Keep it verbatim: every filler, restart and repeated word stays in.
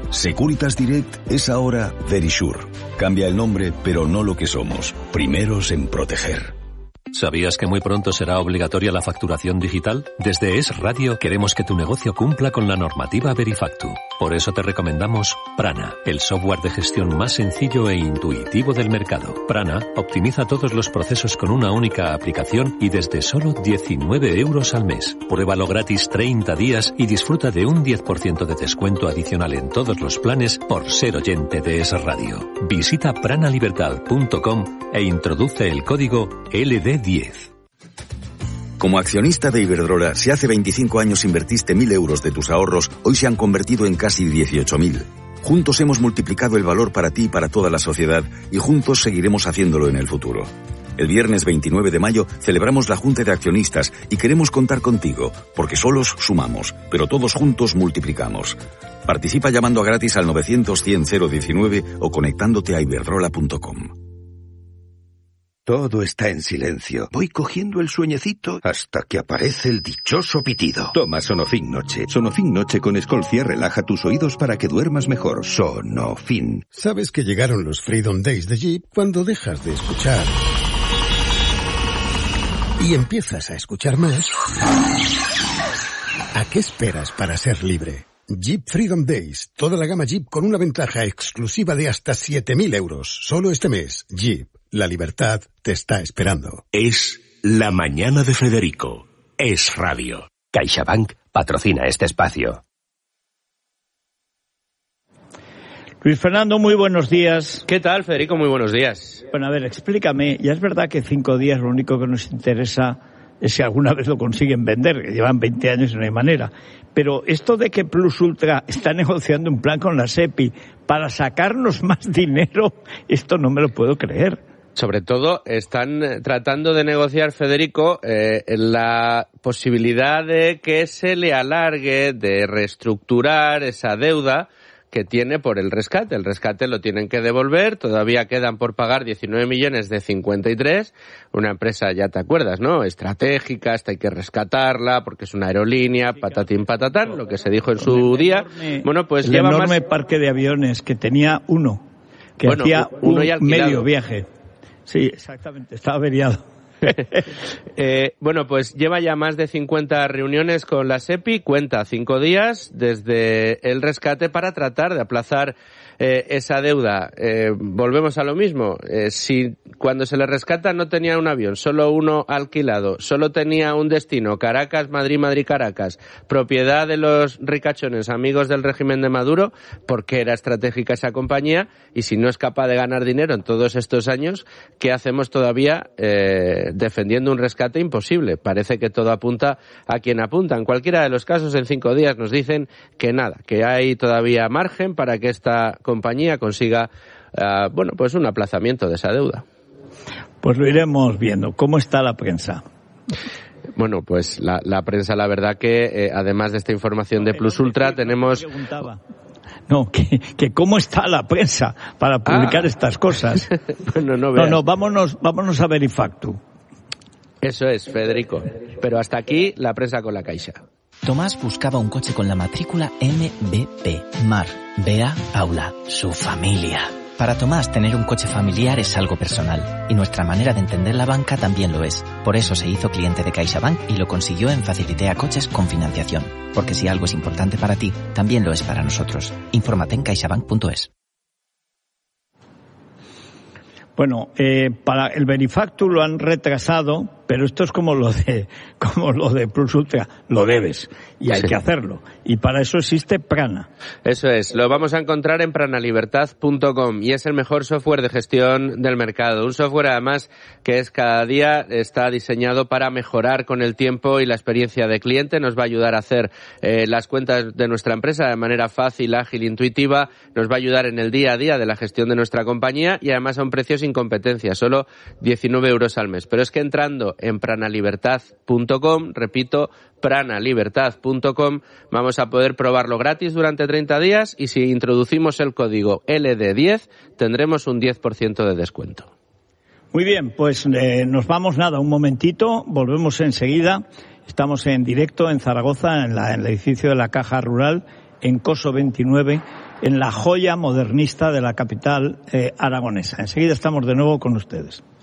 Securitas Direct es ahora Verisure. Cambia el nombre, pero no lo que somos. Primeros en proteger. ¿Sabías que muy pronto será obligatoria la facturación digital? Desde Es Radio queremos que tu negocio cumpla con la normativa Verifactu. Por eso te recomendamos Prana, el software de gestión más sencillo e intuitivo del mercado. Prana optimiza todos los procesos con una única aplicación y desde solo diecinueve euros al mes. Pruébalo gratis treinta días y disfruta de un diez por ciento de descuento adicional en todos los planes por ser oyente de Es Radio. Visita pranalibertad punto com e introduce el código L D diez. Como accionista de Iberdrola, si hace veinticinco años invertiste mil euros de tus ahorros, hoy se han convertido en casi dieciocho mil. Juntos hemos multiplicado el valor para ti y para toda la sociedad, y juntos seguiremos haciéndolo en el futuro. El viernes veintinueve de mayo celebramos la Junta de Accionistas y queremos contar contigo, porque solos sumamos, pero todos juntos multiplicamos. Participa llamando a gratis al novecientos cien cero diecinueve o conectándote a iberdrola punto com. Todo está en silencio. Voy cogiendo el sueñecito hasta que aparece el dichoso pitido. Toma Sonofin Noche. Sonofin Noche con Escolcia relaja tus oídos para que duermas mejor. Sonofin. Sabes que llegaron los Freedom Days de Jeep cuando dejas de escuchar y empiezas a escuchar más. ¿A qué esperas para ser libre? Jeep Freedom Days. Toda la gama Jeep con una ventaja exclusiva de hasta siete mil euros. Solo este mes. Jeep. La libertad te está esperando. Es La Mañana de Federico. Es Radio. CaixaBank patrocina este espacio. Luis Fernando, muy buenos días. ¿Qué tal, Federico? Muy buenos días. Bueno, a ver, explícame. Ya es verdad que cinco días lo único que nos interesa es si alguna vez lo consiguen vender, que llevan veinte años y no hay manera. Pero esto de que Plus Ultra está negociando un plan con la SEPI para sacarnos más dinero, esto no me lo puedo creer. Sobre todo están tratando de negociar, Federico, eh, la posibilidad de que se le alargue, de reestructurar esa deuda que tiene por el rescate. El rescate lo tienen que devolver, todavía quedan por pagar diecinueve millones de cincuenta y tres, una empresa, ya te acuerdas, ¿no?, estratégica, esta hay que rescatarla porque es una aerolínea, patatín patatán, lo que se dijo en su día. Bueno, pues el lleva enorme más... parque de aviones que tenía uno, que bueno, hacía uno un medio viaje. Sí, exactamente, estaba averiado. eh, bueno, pues lleva ya más de cincuenta reuniones con la SEPI, cuenta cinco días desde el rescate para tratar de aplazar eh, esa deuda. Eh, volvemos a lo mismo. Eh, si cuando se le rescata no tenía un avión, solo uno alquilado, solo tenía un destino, Caracas, Madrid, Madrid, Caracas, propiedad de los ricachones, amigos del régimen de Maduro, porque era estratégica esa compañía, y si no es capaz de ganar dinero en todos estos años, ¿qué hacemos todavía eh, defendiendo un rescate? Imposible. Parece que todo apunta a quien apunta. En cualquiera de los casos, en cinco días nos dicen que nada, que hay todavía margen para que esta compañía consiga, uh, bueno, pues un aplazamiento de esa deuda. Pues lo iremos viendo. ¿Cómo está la prensa? Bueno, pues la, la prensa, la verdad que, eh, además de esta información de Plus Ultra, tenemos... No, que, que cómo está la prensa para publicar ah. estas cosas. bueno, no, no, no, vámonos, vámonos a Verifactu. Eso es, Federico. Pero hasta aquí la prensa con la Caixa. Tomás buscaba un coche con la matrícula M B P, Mar, Bea, Aula, su familia. Para Tomás, tener un coche familiar es algo personal, y nuestra manera de entender la banca también lo es. Por eso se hizo cliente de CaixaBank y lo consiguió en Facilitea Coches con financiación. Porque si algo es importante para ti, también lo es para nosotros. Infórmate en caixabank punto es. Bueno, eh, para el Verifactu lo han retrasado, pero esto es como lo de como lo de Plus Ultra, lo debes y hay sí. que hacerlo. Y para eso existe Prana. Eso es, lo vamos a encontrar en pranalibertad punto com y es el mejor software de gestión del mercado. Un software además que es cada día está diseñado para mejorar con el tiempo y la experiencia de cliente. Nos va a ayudar a hacer eh, las cuentas de nuestra empresa de manera fácil, ágil, intuitiva. Nos va a ayudar en el día a día de la gestión de nuestra compañía y además a un precio sin competencia, solo diecinueve euros al mes. Pero es que entrando en pranalibertad punto com, repito, pranalibertad punto com, vamos a poder probarlo gratis durante treinta días y si introducimos el código L D diez tendremos un diez por ciento de descuento. Muy bien, pues eh, nos vamos nada, un momentito, volvemos enseguida. Estamos en directo en Zaragoza, en, la, en el edificio de la Caja Rural, en Coso veintinueve, en la joya modernista de la capital eh, aragonesa. Enseguida estamos de nuevo con ustedes.